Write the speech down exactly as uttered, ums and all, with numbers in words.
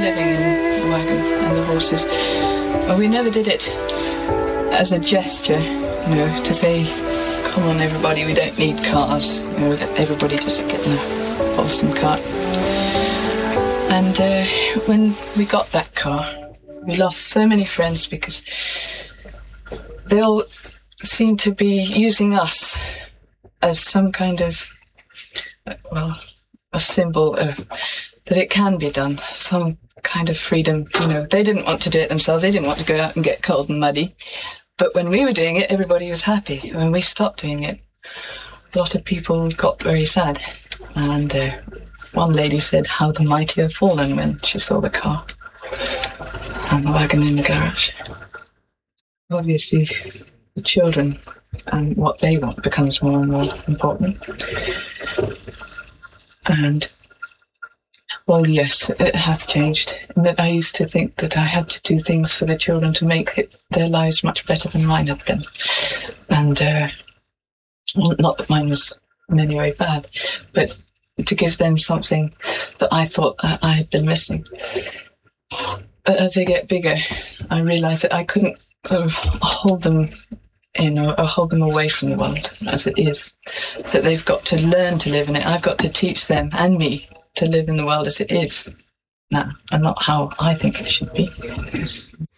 living in the wagon and the horses. But we never did it as a gesture, you know, to say, come on everybody, we don't need cars. You know, let everybody just get in a horse and cart. And uh, when we got that car, we lost so many friends because they all seemed to be using us as some kind of, well, a symbol of that it can be done, some kind of freedom. You know, they didn't want to do it themselves. They didn't want to go out and get cold and muddy. But when we were doing it, everybody was happy. When we stopped doing it, a lot of people got very sad. And uh, one lady said how the mighty have fallen when she saw the car and the wagon in the garage. Obviously, the children and what they want becomes more and more important. And, well, yes, it has changed. And that I used to think that I had to do things for the children to make it, their lives much better than mine had been. And uh, not that mine was in any way bad, but to give them something that I thought I had been missing. But as they get bigger, I realise that I couldn't sort of hold them in or, or hold them away from the world as it is, that they've got to learn to live in it. I've got to teach them and me to live in the world as it is now and not how I think it should be.